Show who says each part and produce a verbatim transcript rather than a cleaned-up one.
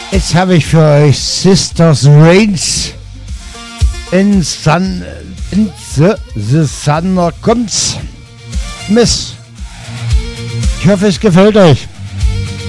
Speaker 1: Jetzt habe ich für euch Sisters Range in Sun in the, the Sun kommt's. Miss. Ich hoffe, es gefällt euch.